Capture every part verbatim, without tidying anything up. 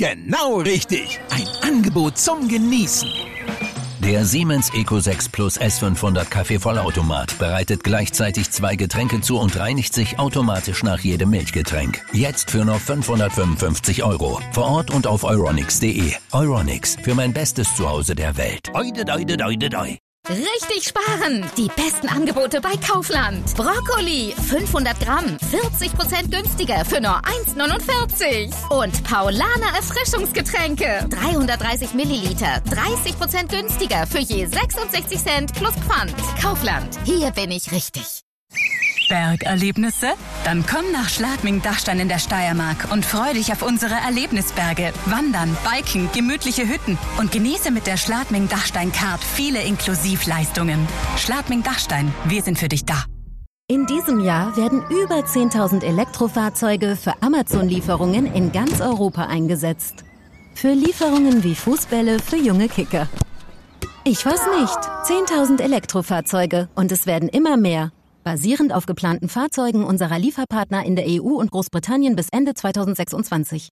Genau richtig. Ein Angebot zum Genießen. Der Siemens Eco sechs Plus S fünfhundert Kaffee-Vollautomat bereitet gleichzeitig zwei Getränke zu und reinigt sich automatisch nach jedem Milchgetränk. Jetzt für nur fünfhundertfünfundfünfzig Euro. Vor Ort und auf euronics punkt de. Euronics, für mein bestes Zuhause der Welt. Oide, oide, oide, oide. Richtig sparen! Die besten Angebote bei Kaufland. Brokkoli, fünfhundert Gramm, vierzig Prozent günstiger für nur eins neunundvierzig. Und Paulaner Erfrischungsgetränke, dreihundertdreißig Milliliter, dreißig Prozent günstiger für je sechsundsechzig Cent plus Pfand. Kaufland, hier bin ich richtig. Bergerlebnisse? Dann komm nach Schladming-Dachstein in der Steiermark und freu dich auf unsere Erlebnisberge. Wandern, Biken, gemütliche Hütten und genieße mit der Schladming-Dachstein-Card viele Inklusivleistungen. Schladming-Dachstein, wir sind für dich da. In diesem Jahr werden über zehntausend Elektrofahrzeuge für Amazon-Lieferungen in ganz Europa eingesetzt. Für Lieferungen wie Fußbälle für junge Kicker. Ich weiß nicht, zehntausend Elektrofahrzeuge und es werden immer mehr. Basierend auf geplanten Fahrzeugen unserer Lieferpartner in der E U und Großbritannien bis Ende zweitausendsechsundzwanzig.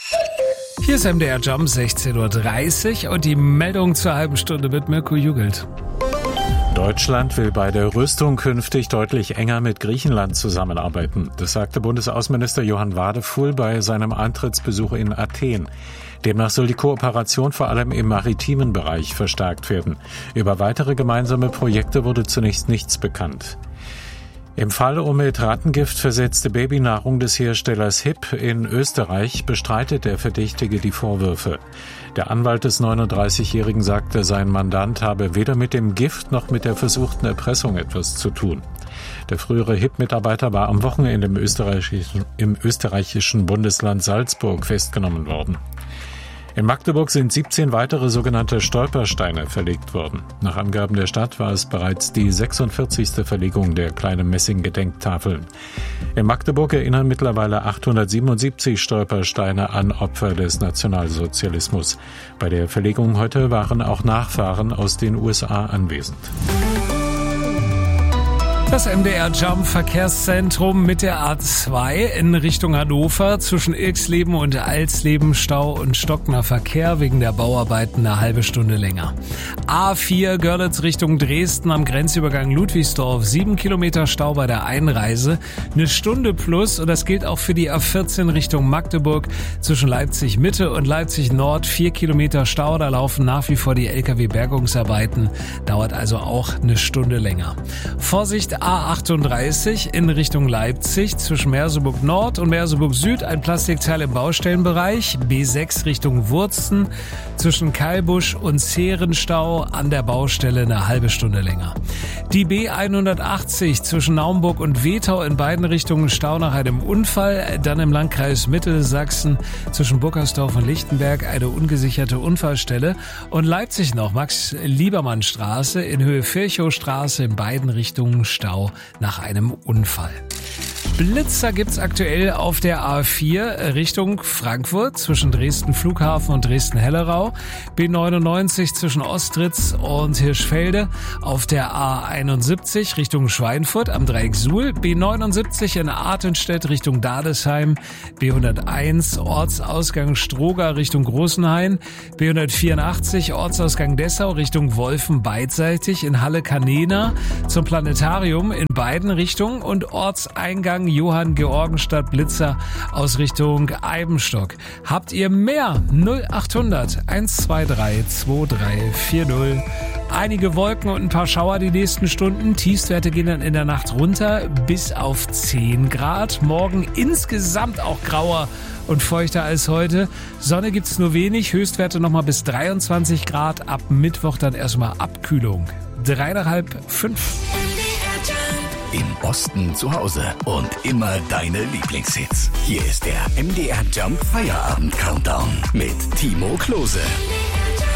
Hier ist M D R Jump sechzehn Uhr dreißig und die Meldung zur halben Stunde mit Mirko Jugelt. Deutschland will bei der Rüstung künftig deutlich enger mit Griechenland zusammenarbeiten. Das sagte Bundesaußenminister Johann Wadefuhl bei seinem Antrittsbesuch in Athen. Demnach soll die Kooperation vor allem im maritimen Bereich verstärkt werden. Über weitere gemeinsame Projekte wurde zunächst nichts bekannt. Im Fall um mit Rattengift versetzte Babynahrung des Herstellers H I P in Österreich bestreitet der Verdächtige die Vorwürfe. Der Anwalt des neununddreißigjährigen sagte, sein Mandant habe weder mit dem Gift noch mit der versuchten Erpressung etwas zu tun. Der frühere H I P-Mitarbeiter war am Wochenende im österreichischen, im österreichischen Bundesland Salzburg festgenommen worden. In Magdeburg sind siebzehn weitere sogenannte Stolpersteine verlegt worden. Nach Angaben der Stadt war es bereits die sechsundvierzigste Verlegung der kleinen Messing-Gedenktafeln. In Magdeburg erinnern mittlerweile achthundertsiebenundsiebzig Stolpersteine an Opfer des Nationalsozialismus. Bei der Verlegung heute waren auch Nachfahren aus den U S A anwesend. Das M D R Jump Verkehrszentrum mit der A zwei in Richtung Hannover zwischen Ilksleben und Alsleben Stau und stockender Verkehr wegen der Bauarbeiten eine halbe Stunde länger. A vier Görlitz Richtung Dresden am Grenzübergang Ludwigsdorf, sieben Kilometer Stau bei der Einreise, eine Stunde plus, und das gilt auch für die A vierzehn Richtung Magdeburg zwischen Leipzig Mitte und Leipzig Nord, vier Kilometer Stau, da laufen nach wie vor die L K W-Bergungsarbeiten, dauert also auch eine Stunde länger. Vorsicht, A achtunddreißig in Richtung Leipzig zwischen Merseburg Nord und Merseburg Süd ein Plastikteil im Baustellenbereich. B sechs Richtung Wurzen zwischen Kalbusch und Zehrenstau an der Baustelle eine halbe Stunde länger. Die B hundertachtzig zwischen Naumburg und Wetau in beiden Richtungen Stau nach einem Unfall. Dann im Landkreis Mittelsachsen zwischen Burkersdorf und Lichtenberg eine ungesicherte Unfallstelle. Und Leipzig noch Max-Liebermann-Straße in Höhe Virchowstraße in beiden Richtungen Stau nach einem Unfall. Blitzer gibt's aktuell auf der A vier Richtung Frankfurt zwischen Dresden Flughafen und Dresden-Hellerau, B neunundneunzig zwischen Ostritz und Hirschfelde, auf der A einundsiebzig Richtung Schweinfurt am Dreieck Suhl, B neunundsiebzig in Artenstedt Richtung Dadesheim, B hunderteins Ortsausgang Stroger Richtung Großenhain, B hundertvierundachtzig Ortsausgang Dessau Richtung Wolfen beidseitig in Halle-Kanena zum Planetarium in beiden Richtungen und Ortseingang Johann Georgenstadt Blitzer aus Richtung Eibenstock. Habt ihr mehr? null achthundert hundertzweiundzwanzig drei vier null. Einige Wolken und ein paar Schauer die nächsten Stunden. Tiefstwerte gehen dann in der Nacht runter bis auf zehn Grad. Morgen insgesamt auch grauer und feuchter als heute. Sonne gibt's nur wenig. Höchstwerte nochmal bis dreiundzwanzig Grad. Ab Mittwoch dann erstmal Abkühlung. Dreieinhalb, fünf. Im Osten zu Hause und immer deine Lieblingshits. Hier ist der M D R Jump Feierabend Countdown mit Timo Klose.